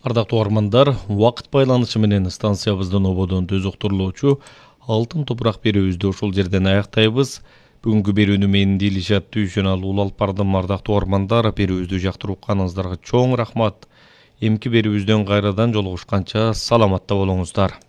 Ардактуу армандар, убакыт байланышы менен станциябыздын ободон төз уктурулуучу алтын топурак берүүбүздү ушул жерден аяктайбыз. Бүгүнкү берүүнү мен Дилишат Түйшөнал улуу алып бардым. Ардактуу армандар, берүүбүздү жактырып укканыңыздарга чоң рахмат. Эмки берүүбүздөн кайрадан жолугушканча саламатта болуңуздар.